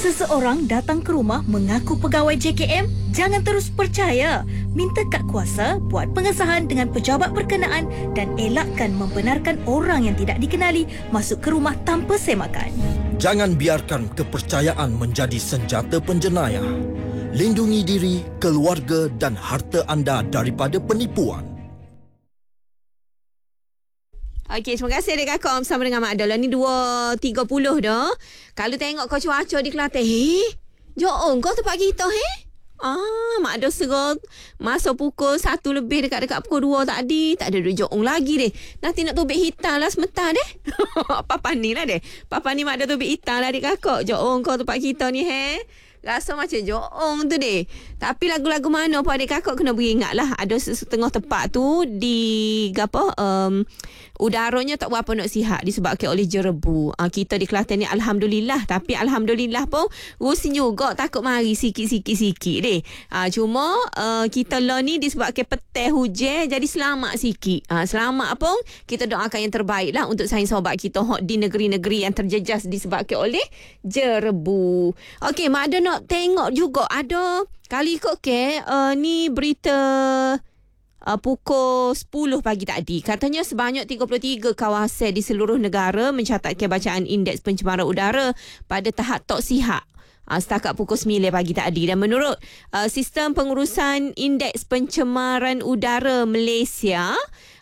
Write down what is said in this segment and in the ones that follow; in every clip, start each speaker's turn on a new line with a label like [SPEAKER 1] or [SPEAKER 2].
[SPEAKER 1] Seseorang datang ke rumah mengaku pegawai JKM? Jangan terus percaya. Minta kad kuasa, buat pengesahan dengan pejabat berkenaan dan elakkan membenarkan orang yang tidak dikenali masuk ke rumah tanpa semakan.
[SPEAKER 2] Jangan biarkan kepercayaan menjadi senjata penjenayah. Lindungi diri, keluarga dan harta anda daripada penipuan.
[SPEAKER 3] Okey, terima kasih adik kakak bersama dengan Mak Adol. Ni 2.30 dah. Kalau tengok kau cuaca di Kelantan, jom kau tempat kita, Mak Adol suruh masuk pukul 1 lebih dekat pukul 2 tadi. Tak ada duduk jom lagi deh. Nanti nak tubik hitam lah sebentar deh. Papa ni lah deh. Papa ni Mak Adol tubik hitam lah adik kakak. Jom kau tempat kita ni, Rasa macam joong tu deh. Tapi lagu-lagu mana pun adik kakak kena beringat lah. Ada setengah tempat tu di udaranya tak berapa nak sihat disebabkan oleh jerebu. Kita di Kelantan ni Alhamdulillah. Tapi Alhamdulillah pun rusin juga takut mari sikit-sikit deh. Cuma kita lah ni disebabkan petai hujan jadi selamat sikit. Selamat pun kita doakan yang terbaik lah untuk sains sobat kita di negeri-negeri yang terjejas disebabkan oleh jerebu. Okey, Mak ada nak tengok juga ada kali ikut ni berita pukul 10 pagi tadi. Katanya sebanyak 33 kawasan di seluruh negara mencatatkan bacaan indeks pencemaran udara pada tahap tok sihat. Setakat pukul 9 pagi tadi. Dan menurut sistem pengurusan indeks pencemaran udara Malaysia,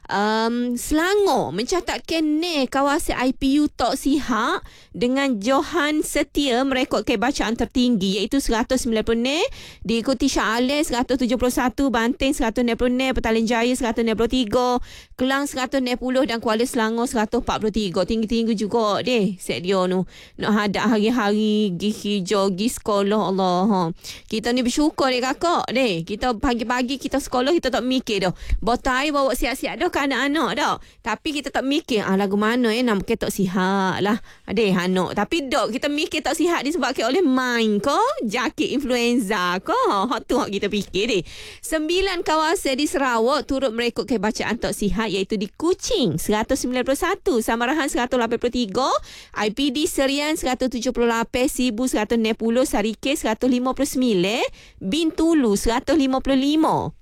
[SPEAKER 3] Selangor mencatatkan kawasan IPU tok sihat dengan Johan Setia merekodkan bacaan tertinggi iaitu 190 diikuti Shah Alam 171, Banting 190, Petaling Jaya 193, Kelang 190 dan Kuala Selangor 143. Tinggi-tinggi juga deh set dia tu. Nak hadap hari-hari pergi hijau, pergi sekolah. Allah. Kita ni bersyukur deh kakak deh. Kita pagi-pagi kita sekolah kita tak mikir dah. Botol air bawa siap-siap dah ke anak-anak dah. Tapi kita tak mikir lagu mana nak pakai tak sihat lah. Adik anak. Tapi dok kita mikir tak sihat disebabkan oleh main ko, jakit influenza ko. Hak tu hak kita fikir deh. 9 kawasan di Sarawak turut merekodkan bacaan tak sihat iaitu di Kuching 191, Samarahan 183, IPD Serian 178, Sibu 160, Sarike 159, Bintulu 155.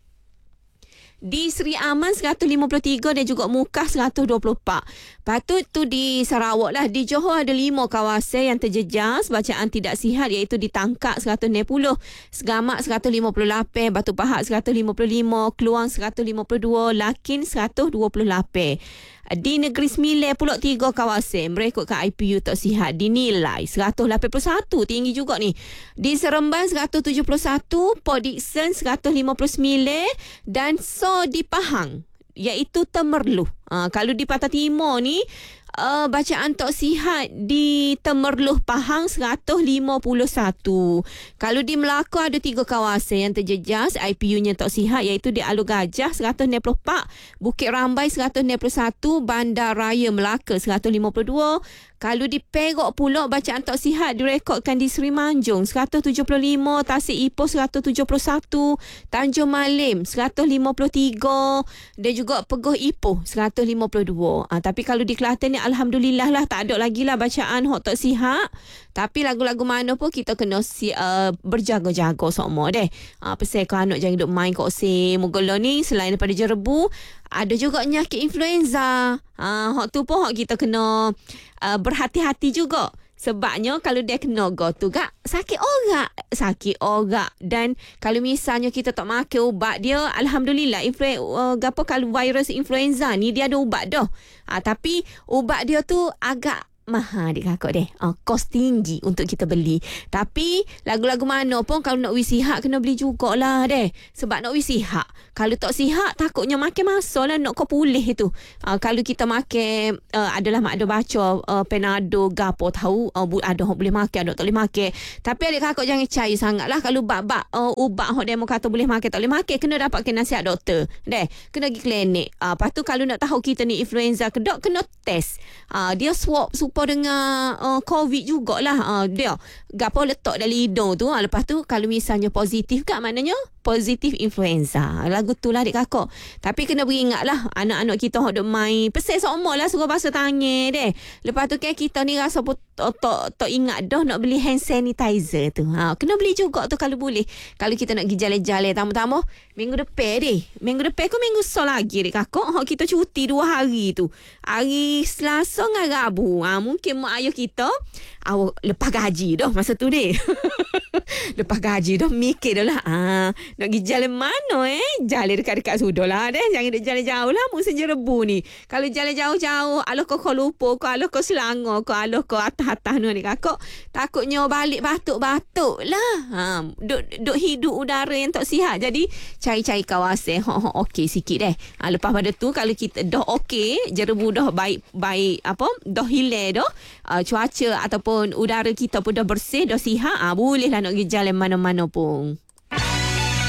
[SPEAKER 3] Di Seri Aman 153 dan juga Mukah 124. Patut tu di Sarawak lah. Di Johor ada 5 kawasan yang terjejas bacaan tidak sihat iaitu di Tangkak 160, Segamak 158, Batu Pahat 155, Keluang 152, Lakin 128. Di Negeri Sembilan pula 3 kawasan merekodkan IPU tak sihat dinilai 181, tinggi juga ni. Di Seremban 171, Port Dickson 159 dan di Pahang iaitu Temerloh. Kalau di Pantai Timur ni bacaan tak sihat di Temerloh Pahang 151. Kalau di Melaka ada 3 kawasan yang terjejas IPU-nya tak sihat iaitu di Alor Gajah 194, Bukit Rambai 191, Bandar Raya Melaka 152. Kalau di Perak pula bacaan tak sihat direkodkan di Seri Manjung 175, Tasik Ipoh 171, Tanjung Malim 153 dan juga Peguh Ipoh 152. Tapi kalau di Kelantan ni Alhamdulillah lah tak ada lagi lah bacaan hok tak sihat. Tapi lagu-lagu mana pun kita kena berjaga-jaga semua deh. Pasal kau anak jangan duk main kat sini. Moga ni selain daripada jerebu ada juga penyakit influenza. Hok tu pun hok kita kena berhati-hati juga. Sebabnya kalau dia kena tu gak sakit orak dan kalau misalnya kita tak makan ubat dia alhamdulillah kalau virus influenza ni dia ada ubat dah. Tapi ubat dia tu agak mahal dek kakak deh. Kos tinggi untuk kita beli. Tapi lagu-lagu mana pun kalau nak sihat kena beli jugalah deh. Sebab nak sihat. Kalau tak sihat takutnya makan masa lah nak kau pulih itu. Kalau kita makan adalah mak ada baca Panado gapo tahu ada hok boleh makan ada tak boleh makan. Tapi adik kakak jangan percaya sangatlah kalau bab ubat hok demo kata boleh makan tak boleh makan kena dapatkan nasihat doktor. Deh, kena pergi klinik. Lepas tu kalau nak tahu kita ni influenza ke dok kena test. Dia swab supaya dengan COVID jugalah. Dia gapo letak dalam hidung tu. Lepas tu kalau misalnya positif kat maknanya positif influenza. Lagu tu lah adik kakak. Tapi kena beringat lah anak-anak kita hok duk main. Pesel seumur lah suruh basuh tangan deh. Lepas tu kan kita ni rasa pun tak ingat dah nak beli hand sanitizer tu. Kena beli juga tu kalau boleh. Kalau kita nak pergi jalan-jalan tamu-tamu minggu depan deh. Minggu depan ke minggu so lagi adik kakak. Hok kita cuti 2 hari tu. Hari Selasa dengan Rabu. Mungkin mak ayah kita awak lepas gaji dah masa tu deh. Lepas gaji dah mikir dah lah. Nak pergi jalan mana Jalan dekat-dekat sudah lah deh. Jangan duk jalan jauh lah musim jerebu ni. Kalau jalan jauh-jauh alah kau Kuala Lumpur kau alah kau Selangor kau alah kau atas-atas ni kakak. Takutnya balik batuk-batuk lah. Duk hidup udara yang tak sihat. Jadi cari-cari kawasan okey sikit deh. Lepas pada tu kalau kita dah okey, jerebu dah baik dah hilang dah. Cuaca ataupun udara kita pun dah bersih, dah sihat. Bolehlah nak pergi jalan mana-mana pun.